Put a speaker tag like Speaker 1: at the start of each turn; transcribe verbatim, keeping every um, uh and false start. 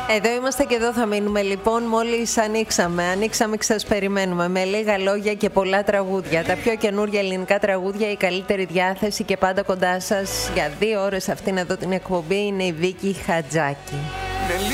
Speaker 1: Εδώ είμαστε και εδώ θα μείνουμε λοιπόν μόλις ανοίξαμε. Ανοίξαμε και σας περιμένουμε με λίγα λόγια και πολλά τραγούδια. Τα πιο καινούργια ελληνικά τραγούδια, η καλύτερη διάθεση και πάντα κοντά σας για δύο ώρες αυτήν εδώ την εκπομπή είναι η Βίκη Χατζάκη.